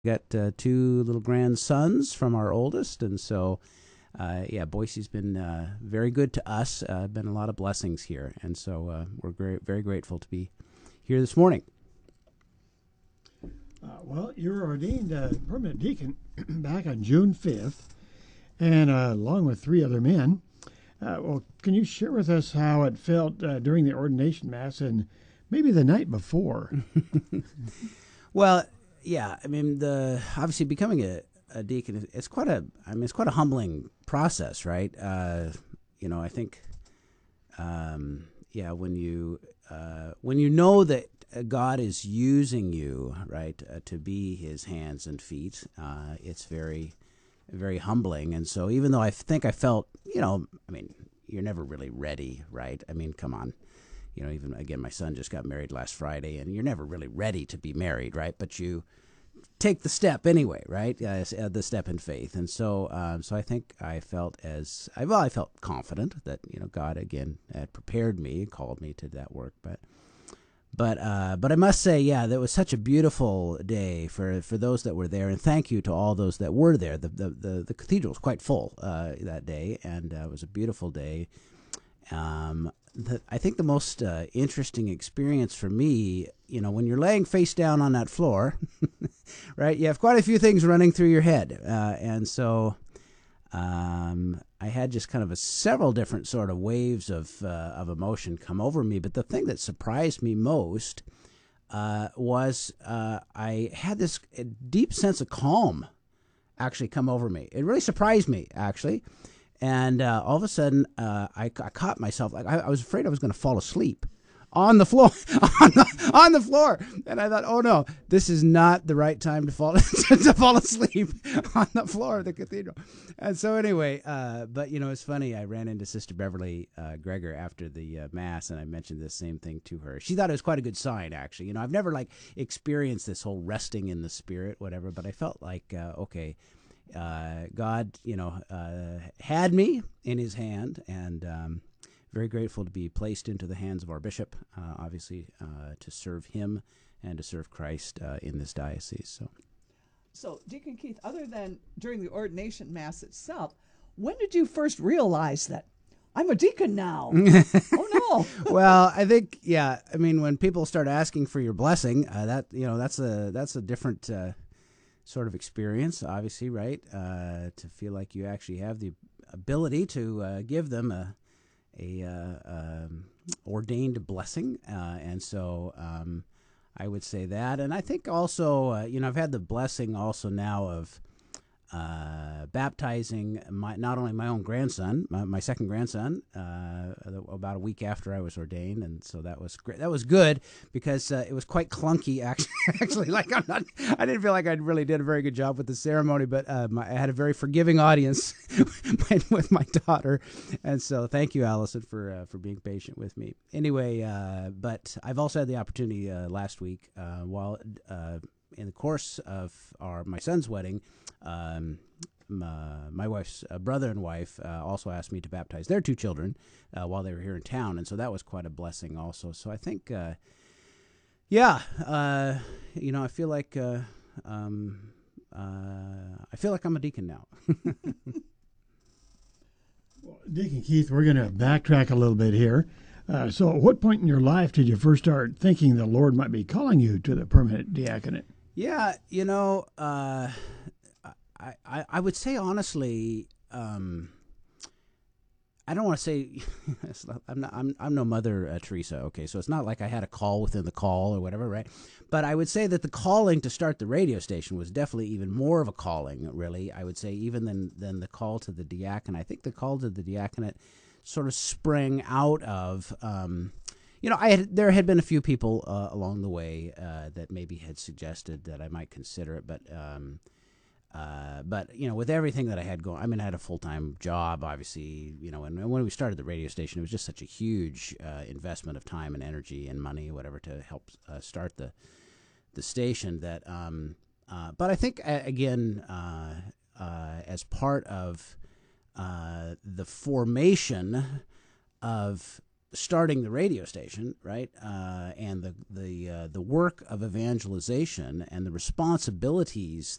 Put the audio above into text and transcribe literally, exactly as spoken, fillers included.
got uh, two little grandsons from our oldest, and so uh, yeah, Boise's been uh, very good to us. Uh, been a lot of blessings here, and so uh, we're great, very grateful to be here this morning. Uh, well, you were ordained uh, permanent deacon back on June fifth, and uh, along with three other men. Uh, well, can you share with us how it felt uh, during the ordination mass and maybe the night before? Well, yeah, I mean, the obviously becoming a, a deacon, it's quite a, I mean, it's quite a humbling process, right? Uh, you know, I think, um, yeah, when you uh, when you know that God is using you, right, uh, to be His hands and feet, uh, it's very, very humbling. And so, even though I think I felt, you know, I mean, you're never really ready, right? I mean, come on. You know, even, again, my son just got married last Friday, and you're never really ready to be married, right? But you take the step anyway, right? Uh, the step in faith. And so um, so I think I felt as, I, well, I felt confident that, you know, God, again, had prepared me, called me to that work. But but uh, but I must say, yeah, that was such a beautiful day for, for those that were there. And thank you to all those that were there. The, the, the, the cathedral was quite full uh, that day, and uh, it was a beautiful day. Um, the, I think the most uh, interesting experience for me, you know, when you're laying face down on that floor, right, you have quite a few things running through your head. Uh, and so um, I had just kind of a several different sort of waves of, uh, of emotion come over me. But the thing that surprised me most uh, was uh, I had this deep sense of calm actually come over me. It really surprised me, actually. And uh, all of a sudden, uh, I, I caught myself. Like I, I was afraid I was going to fall asleep on the floor, on the, on the floor. And I thought, oh no, this is not the right time to fall to fall asleep on the floor of the cathedral. And so anyway, uh, but you know, it's funny. I ran into Sister Beverly uh, Gregor after the uh, mass, and I mentioned the same thing to her. She thought it was quite a good sign, actually. You know, I've never like experienced this whole resting in the Spirit, whatever. But I felt like, uh, okay. Uh, God, you know, uh, had me in His hand, and um, very grateful to be placed into the hands of our bishop, uh, obviously, uh, to serve him and to serve Christ uh, in this diocese. So, so Deacon Keith, other than during the ordination mass itself, when did you first realize that I'm a deacon now? Oh no! Well, I think, yeah. I mean, when people start asking for your blessing, uh, that you know, that's a that's a different. Uh, sort of experience, obviously, right? Uh, to feel like you actually have the ability to uh, give them a, a uh, um, ordained blessing, uh, and so um, I would say that. And I think also, uh, you know, I've had the blessing also now of uh, baptizing my not only my own grandson, my, my second grandson, uh, about a week after I was ordained, and so that was great. That was good because uh, it was quite clunky, actually. actually, like I'm not, I didn't feel like I really did a very good job with the ceremony, but uh, my, I had a very forgiving audience with my daughter, and so thank you, Allison, for uh, for being patient with me. Anyway, uh, but I've also had the opportunity uh, last week uh, while. Uh, in the course of our my son's wedding, um, my, my wife's uh, brother and wife uh, also asked me to baptize their two children uh, while they were here in town, and so that was quite a blessing also. So I think, uh, yeah, uh, you know, I feel like uh, um, uh, I feel like I'm a deacon now. Well, Deacon Keith, we're going to backtrack a little bit here. Uh, so at what point in your life did you first start thinking the Lord might be calling you to the permanent diaconate? Yeah, you know, uh, I, I I would say honestly, um, I don't want to say I'm not I'm I'm no Mother uh, Teresa. Okay, so it's not like I had a call within the call or whatever, right? But I would say that the calling to start the radio station was definitely even more of a calling. Really, I would say even than than the call to the diaconate. I think the call to the diaconate sort of sprang out of. Um, You know, I had, there had been a few people uh, along the way uh, that maybe had suggested that I might consider it, but um, uh, but you know, with everything that I had going, I mean, I had a full time job, obviously. You know, and when we started the radio station, it was just such a huge uh, investment of time and energy and money, whatever, to help uh, start the the station. That, um, uh, but I think uh, again, uh, uh, as part of uh, the formation of starting the radio station, right, uh, and the the uh, the work of evangelization and the responsibilities